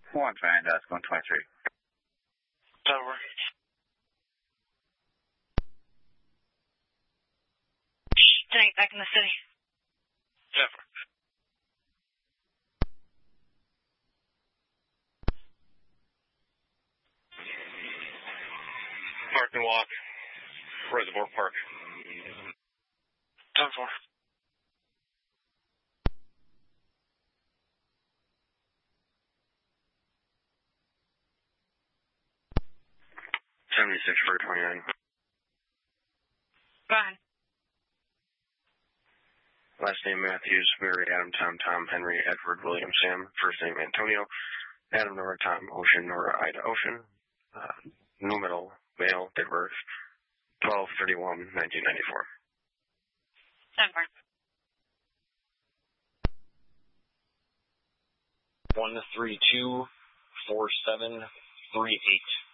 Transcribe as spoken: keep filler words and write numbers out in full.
One find, uh, it's going twenty-three. Over. Tank back in the city. Over. Park and walk. Reservoir Park. ten four. seventy-six for twenty-nine. Fine. Last name Matthews, Mary, Adam, Tom, Tom, Henry, Edward, William, Sam. First name Antonio, Adam, Nora, Tom, Ocean, Nora, Ida, Ocean. Uh, Numeral, male, date of birth, twelve thirty-one nineteen ninety-four. Over. One three two four seven three eight.